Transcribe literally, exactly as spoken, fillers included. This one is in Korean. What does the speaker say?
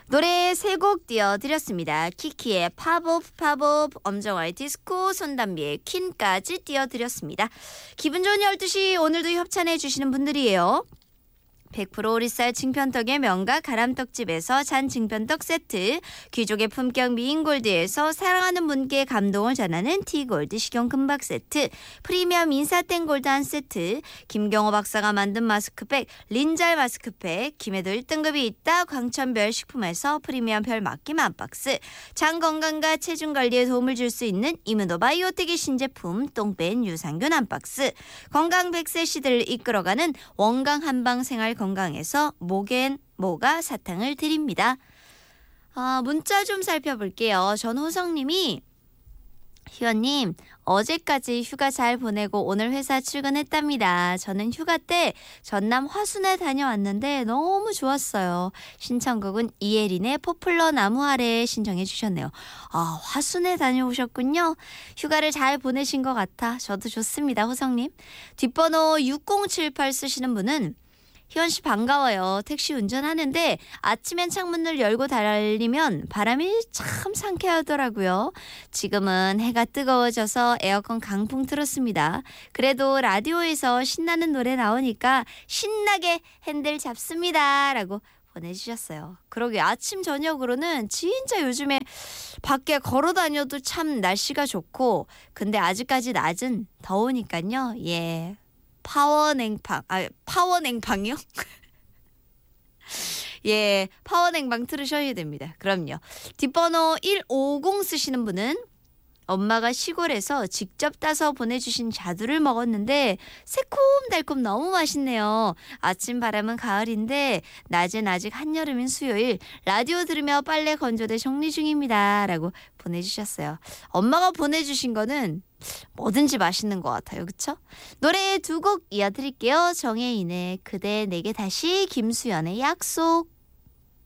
노래 세 곡 띄워드렸습니다. 키키의 팝업 팝업, 엄정화의 디스코, 손담비의 퀸까지 띄워드렸습니다. 기분 좋은 열두 시 오늘도 협찬해 주시는 분들이에요. 백 퍼센트 오리쌀 징편떡의 명가 가람떡집에서 잔 징편떡 세트, 귀족의 품격 미인골드에서 사랑하는 분께 감동을 전하는 티골드 식용 금박 세트, 프리미엄 인사땡 골드 한 세트, 김경호 박사가 만든 마스크팩 린잘 마스크팩, 김해도 일 등급이 있다 광천별 식품에서 프리미엄 별 맡김 한 박스, 장 건강과 체중 관리에 도움을 줄 수 있는 이문도 바이오텍의 신제품 똥뺀 유산균 한 박스, 건강 백 세 시대를 이끌어가는 원강 한방 생활 건강에서 목엔 모가 사탕을 드립니다. 아, 문자 좀 살펴볼게요. 전호성님이 희원님 어제까지 휴가 잘 보내고 오늘 회사 출근했답니다. 저는 휴가 때 전남 화순에 다녀왔는데 너무 좋았어요. 신청곡은 이혜린의 포플러 나무 아래 신청해 주셨네요. 아, 화순에 다녀오셨군요. 휴가를 잘 보내신 것 같아 저도 좋습니다. 호성님. 뒷번호 육공칠팔 쓰시는 분은 희원씨 반가워요. 택시 운전하는데 아침엔 창문을 열고 달리면 바람이 참 상쾌하더라고요. 지금은 해가 뜨거워져서 에어컨 강풍 틀었습니다. 그래도 라디오에서 신나는 노래 나오니까 신나게 핸들 잡습니다. 라고 보내주셨어요. 그러게 아침 저녁으로는 진짜 요즘에 밖에 걸어 다녀도 참 날씨가 좋고 근데 아직까지 낮은 더우니까요. 예. 파워냉방, 아, 파워냉방이요? 예, 파워냉방 틀으셔야 됩니다. 그럼요. 뒷번호 일오공 쓰시는 분은 엄마가 시골에서 직접 따서 보내주신 자두를 먹었는데 새콤달콤 너무 맛있네요. 아침 바람은 가을인데 낮엔 아직 한여름인 수요일 라디오 들으며 빨래 건조대 정리 중입니다. 라고 보내주셨어요. 엄마가 보내주신 거는 뭐든지 맛있는 것 같아요. 그쵸? 노래 두 곡 이어드릴게요. 정혜인의 그대 내게 다시, 김수연의 약속.